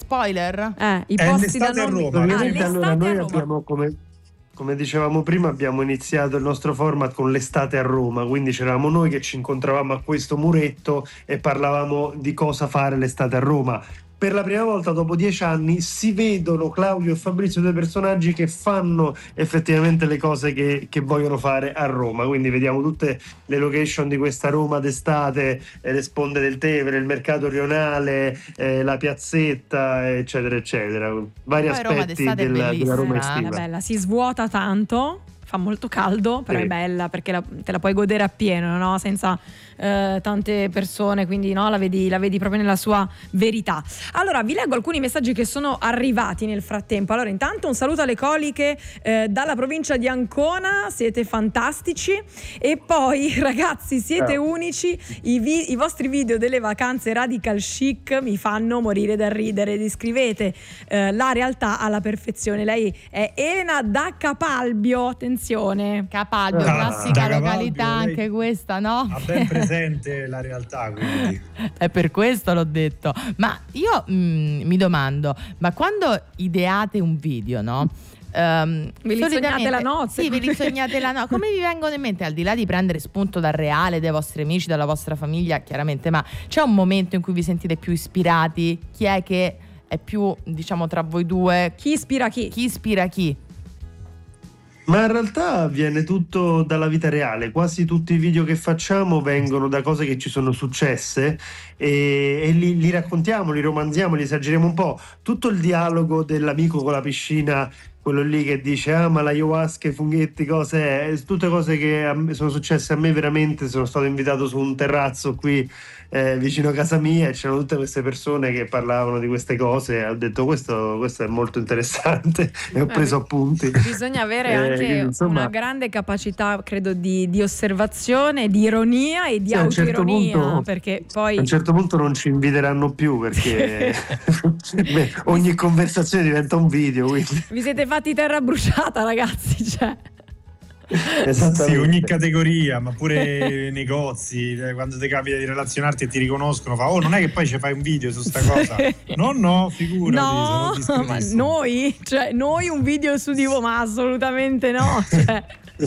spoiler? I posti da l'estate a non... Roma. l'estate Allora, a noi Roma. abbiamo come dicevamo prima, abbiamo iniziato il nostro format con l'estate a Roma, quindi c'eravamo noi che ci incontravamo a questo muretto e parlavamo di cosa fare l'estate a Roma. Per la prima volta dopo 10 anni si vedono Claudio e Fabrizio, due personaggi che fanno effettivamente le cose che vogliono fare a Roma, quindi vediamo tutte le location di questa Roma d'estate, le sponde del Tevere, il mercato rionale, la piazzetta, eccetera eccetera, vari Poi Roma aspetti d'estate è della Roma bellissima, È estiva. bella, si svuota tanto, fa molto caldo, però Sì. è bella perché te la puoi godere appieno, no? Senza tante persone, quindi no, la vedi proprio nella sua verità. Allora vi leggo alcuni messaggi che sono arrivati nel frattempo. Allora, intanto un saluto alle coliche dalla provincia di Ancona, siete fantastici, e poi ragazzi siete unici, i vostri video delle vacanze radical chic mi fanno morire da ridere, descrivete la realtà alla perfezione. Lei è Elena da Capalbio, attenzione. Capalbio, Ah, classica da località, Capalbio, lei anche questa, no? Ha ben presente la realtà, quindi. È per questo l'ho detto. Ma io mi domando, ma quando ideate un video, no? Ve li sognate la notte? Sì, ve li sognate la notte. Come vi vengono in mente, al di là di prendere spunto dal reale, dai vostri amici, dalla vostra famiglia, chiaramente, ma c'è un momento in cui vi sentite più ispirati? Chi è che è più, diciamo, tra voi due? Chi ispira chi? Chi ispira chi? Ma in realtà viene tutto dalla vita reale, quasi tutti i video che facciamo vengono da cose che ci sono successe e li raccontiamo, li romanziamo, li esageriamo un po'. Tutto il dialogo dell'amico con la piscina, quello lì che dice ma l'ayahuasca, i funghetti, cose, tutte cose che sono successe a me veramente. Sono stato invitato su un terrazzo qui vicino a casa mia e c'erano tutte queste persone che parlavano di queste cose e ho detto questo è molto interessante e ho preso appunti. Bisogna avere anche insomma, una grande capacità, credo, di osservazione, di ironia e di sì, a un certo autoironia, punto- perché poi a un certo punto non ci inviteranno più perché ogni conversazione diventa un video, quindi. vi siete fatti terra bruciata, ragazzi, cioè. Esattamente. Sì, ogni categoria, ma pure negozi, quando ti capita di relazionarti e ti riconoscono, fa non è che poi ci fai un video su sta cosa? No, figurati, No, sono ma discretissimo. noi un video su di voi, ma assolutamente no, cioè.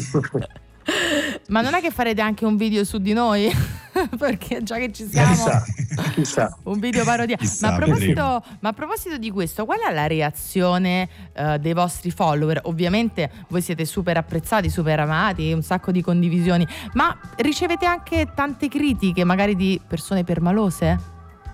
Ma non è che farete anche un video su di noi? Perché già che ci siamo, Chissà. un video parodia. Chissà, Ma a proposito di questo, qual è la reazione dei vostri follower? Ovviamente voi siete super apprezzati, super amati, un sacco di condivisioni, ma ricevete anche tante critiche, magari di persone permalose?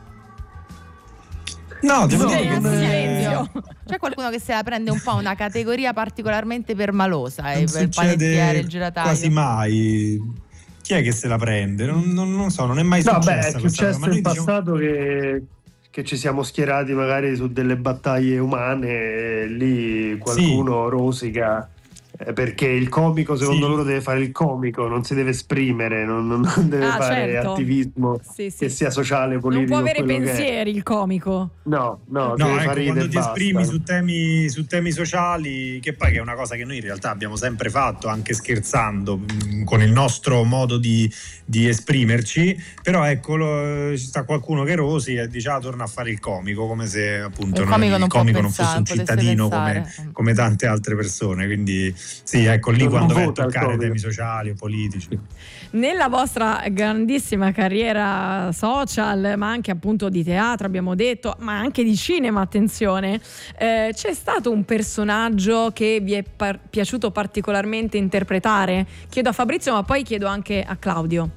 No, devo No, dire che non è- silenzio. C'è qualcuno che se la prende un po' una categoria particolarmente permalosa, non il panettiere, il succede girataio? quasi mai. Chi è che se la prende? Non so, non è mai No, successa è questa cosa, successo ma noi in diciamo- passato che ci siamo schierati magari su delle battaglie umane e lì qualcuno rosica perché il comico secondo Sì. loro deve fare il comico, non si deve esprimere, non deve fare certo. attivismo Sì, sì. che sia sociale, politico. Non può avere quello che è. pensieri il comico. No, No, deve ecco, fare ridere quando e ti basta. esprimi su temi sociali, che poi che è una cosa che noi in realtà abbiamo sempre fatto, anche scherzando, con il nostro modo di esprimerci, però ecco, ci sta qualcuno che rosi e dice torna a fare il comico, come se appunto Il comico non può non pensare, fosse un potesse cittadino pensare. come tante altre persone, quindi sì, ecco lì Non quando vai a vota il toccare comico. temi sociali o politici. Nella vostra grandissima carriera social, ma anche appunto di teatro, abbiamo detto, ma anche di cinema, attenzione, c'è stato un personaggio che vi è piaciuto particolarmente interpretare? Chiedo a Fabrizio, ma poi chiedo anche a Claudio.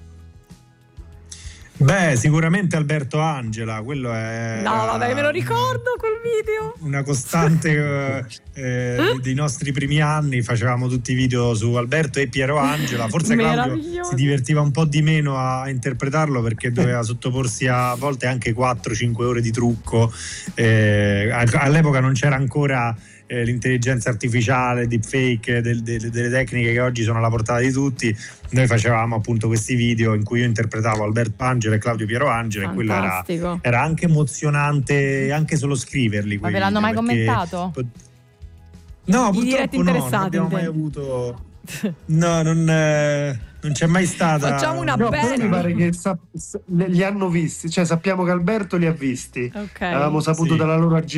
Beh, sicuramente Alberto Angela, quello è No, vabbè, me lo ricordo quel video. una costante dei nostri primi anni. Facevamo tutti i video su Alberto e Piero Angela. Forse Claudio Meraviglioso. si divertiva un po' di meno a interpretarlo perché doveva sottoporsi a volte anche 4-5 ore di trucco. All'epoca non c'era ancora l'intelligenza artificiale, deepfake, delle tecniche che oggi sono alla portata di tutti. Noi facevamo appunto questi video in cui io interpretavo Alberto Angela e Claudio Piero Angela, e quello Fantastico. era anche emozionante anche solo scriverli. Ma quei ve l'hanno mai video, perché- commentato? No, I diretti purtroppo no, non interessati, abbiamo mai intendi? avuto. No, non c'è mai stata. Facciamo una No, però bella. mi pare che li hanno visti, cioè sappiamo che Alberto li ha visti. Ok. Avevamo saputo Sì. dalla loro